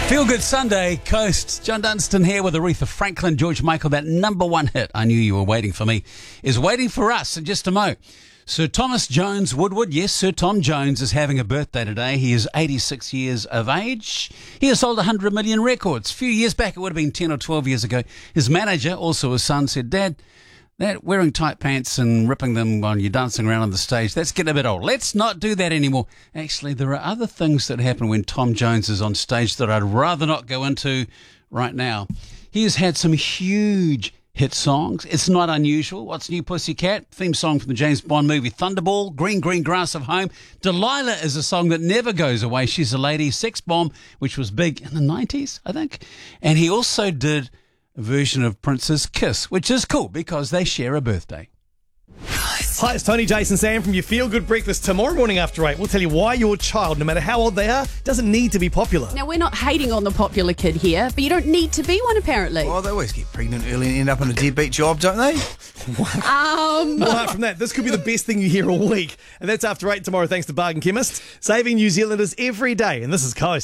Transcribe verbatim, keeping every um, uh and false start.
Feel Good Sunday, Coast. John Dunstan here with Aretha Franklin, George Michael. That number one hit, I Knew You Were Waiting For Me, is waiting for us in just a mo. Sir Thomas Jones Woodward, yes, Sir Tom Jones is having a birthday today. He is eighty-six years of age. He has sold one hundred million records. A few years back, it would have been ten or twelve years ago, his manager, also his son, said, Dad, that wearing tight pants and ripping them while you're dancing around on the stage, that's getting a bit old. Let's not do that anymore. Actually, there are other things that happen when Tom Jones is on stage that I'd rather not go into right now. He has had some huge hit songs. It's not unusual. What's New Pussycat? Theme song from the James Bond movie Thunderball. Green, Green Grass of Home. Delilah is a song that never goes away. She's a lady. Sex Bomb, which was big in the nineties, I think. And he also did a version of Prince's Kiss, which is cool because they share a birthday. Hi, it's Tony, Jason, Sam from your Feel Good Breakfast. Tomorrow morning after eight, we'll tell you why your child, no matter how old they are, doesn't need to be popular. Now, we're not hating on the popular kid here, but you don't need to be one, apparently. Oh, they always get pregnant early and end up in a deadbeat job, don't they? Um, Apart from that, this could be the best thing you hear all week. And that's after eight tomorrow, thanks to Bargain Chemist, saving New Zealanders every day. And this is Coast.